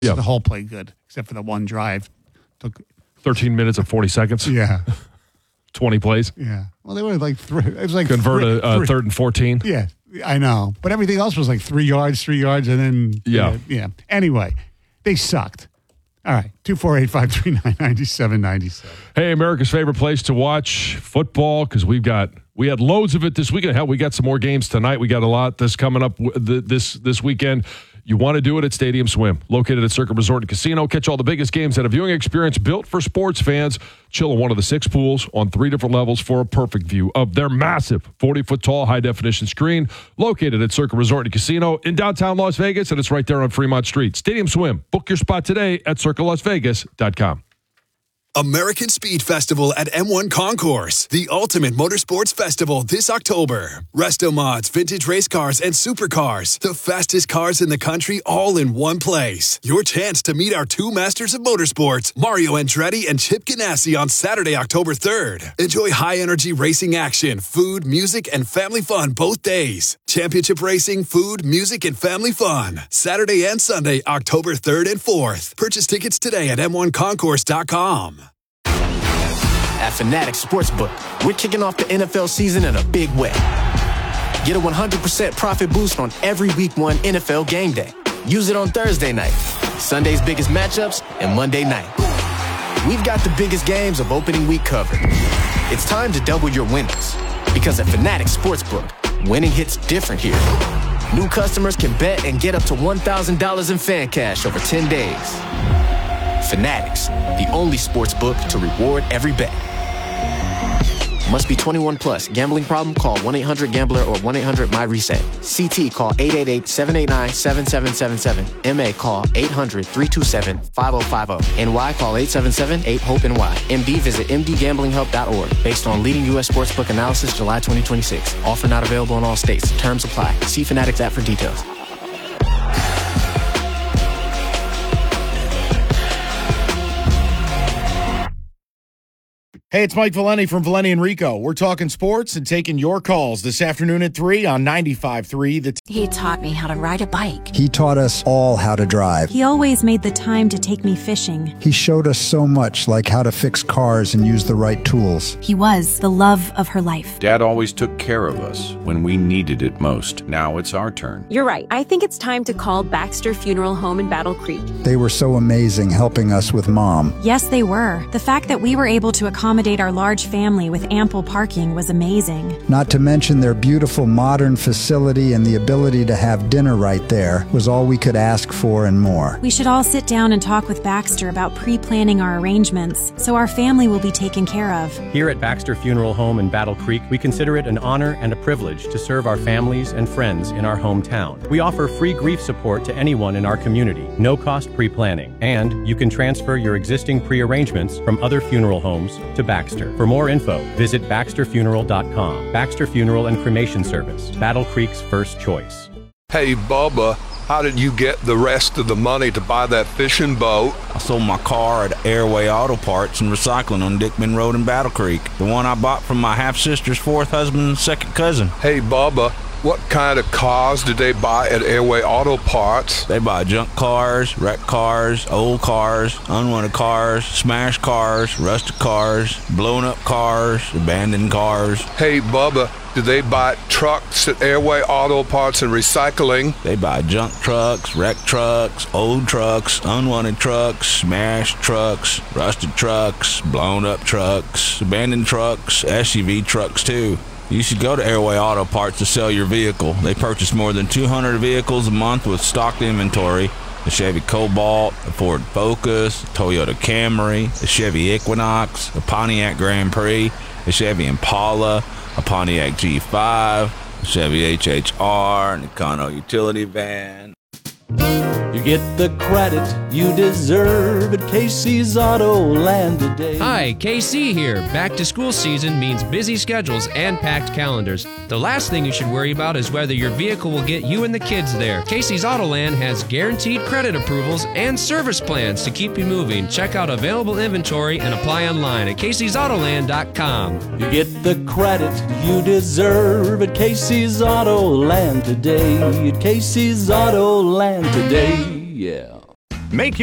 So the whole played good, except for the one drive. Took 13 minutes and 40 seconds. Yeah. 20 plays. Yeah. Well, they were like three. It was like convert a third and 14. Yeah, I know. But everything else was like 3 yards, and then yeah. Anyway, they sucked. All right, 248-539-9797. Hey, America's favorite place to watch football, because we had loads of it this weekend. Hell, we got some more games tonight. We got a lot that's coming up this weekend. You want to do it at Stadium Swim, located at Circa Resort and Casino. Catch all the biggest games at a viewing experience built for sports fans. Chill in one of the 6 pools on 3 different levels for a perfect view of their massive 40-foot-tall high-definition screen, located at Circa Resort and Casino in downtown Las Vegas, and it's right there on Fremont Street. Stadium Swim. Book your spot today at circalasvegas.com. American Speed Festival at M1 Concourse, the ultimate motorsports festival this October. Resto mods, vintage race cars, and supercars. The fastest cars in the country all in one place. Your chance to meet our 2 masters of motorsports, Mario Andretti and Chip Ganassi, on Saturday, October 3rd. Enjoy high-energy racing action, food, music, and family fun both days. Championship racing, food, music, and family fun. Saturday and Sunday, October 3rd and 4th. Purchase tickets today at m1concourse.com. At Fanatics Sportsbook, we're kicking off the NFL season in a big way. Get a 100% profit boost on every Week 1 NFL game day. Use it on Thursday night, Sunday's biggest matchups, and Monday night. We've got the biggest games of opening week covered. It's time to double your winnings, because at Fanatics Sportsbook, winning hits different here. New customers can bet and get up to $1,000 in fan cash over 10 days. Fanatics, the only sports book to reward every bet. Must be 21 plus. Gambling problem? Call 1-800-GAMBLER or 1-800-MY-RESET. CT, call 888-789-7777. MA, call 800-327-5050. NY, call 877-8-HOPE-NY. MD, visit mdgamblinghelp.org. Based on leading U.S. sportsbook analysis, July 2026. Offer not available in all states. Terms apply. See Fanatics app for details. Hey, it's Mike Valeni from Valeni and Rico. We're talking sports and taking your calls this afternoon at 3 on 95.3. He taught me how to ride a bike. He taught us all how to drive. He always made the time to take me fishing. He showed us so much, like how to fix cars and use the right tools. He was the love of her life. Dad always took care of us when we needed it most. Now it's our turn. You're right. I think it's time to call Baxter Funeral Home in Battle Creek. They were so amazing helping us with Mom. Yes, they were. The fact that we were able to accommodate our large family with ample parking was amazing. Not to mention their beautiful modern facility and the ability to have dinner right there was all we could ask for and more. We should all sit down and talk with Baxter about pre-planning our arrangements so our family will be taken care of. Here at Baxter Funeral Home in Battle Creek, we consider it an honor and a privilege to serve our families and friends in our hometown. We offer free grief support to anyone in our community, no-cost pre-planning, and you can transfer your existing pre-arrangements from other funeral homes to Baxter. For more info, visit baxterfuneral.com. Baxter Funeral and Cremation Service, Battle Creek's first choice. Hey, Bubba, how did you get the rest of the money to buy that fishing boat? I sold my car at Airway Auto Parts and Recycling on Dickman Road in Battle Creek. The one I bought from my half-sister's fourth husband and second cousin. Hey, Bubba, what kind of cars did they buy at Airway Auto Parts? They buy junk cars, wrecked cars, old cars, unwanted cars, smashed cars, rusted cars, blown up cars, abandoned cars. Hey, Bubba, do they buy trucks at Airway Auto Parts and Recycling? They buy junk trucks, wrecked trucks, old trucks, unwanted trucks, smashed trucks, rusted trucks, blown up trucks, abandoned trucks, SUV trucks too. You should go to Airway Auto Parts to sell your vehicle. They purchase more than 200 vehicles a month with stocked inventory. The Chevy Cobalt, the Ford Focus, the Toyota Camry, the Chevy Equinox, the Pontiac Grand Prix, the Chevy Impala, a Pontiac G5, the Chevy HHR, and the Econo utility van. You get the credit you deserve at Casey's Auto Land today. Hi, KC here. Back to school season means busy schedules and packed calendars. The last thing you should worry about is whether your vehicle will get you and the kids there. Casey's Autoland has guaranteed credit approvals and service plans to keep you moving. Check out available inventory and apply online at caseysautoland.com. You get the credit you deserve at Casey's Auto Land today. At Casey's Auto Land today, yeah. Make